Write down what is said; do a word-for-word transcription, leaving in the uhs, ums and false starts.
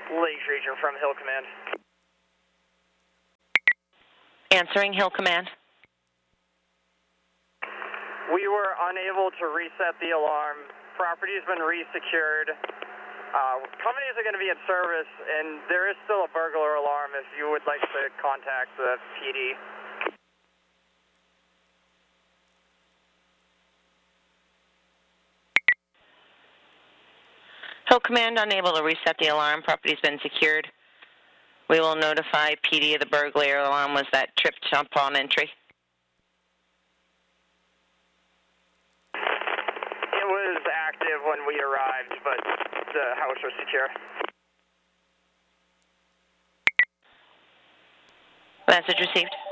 Lakes Region from Hill Command. Answering Hill Command. We were unable to reset the alarm. Property's been resecured. Uh, companies are going to be in service, and there is still a burglar alarm if you would like to contact the P D. Hill Command, unable to reset the alarm. Property's been secured. We will notify P D of the burglar alarm was that tripped upon entry. It was active when we arrived, but the house was secure. Message received.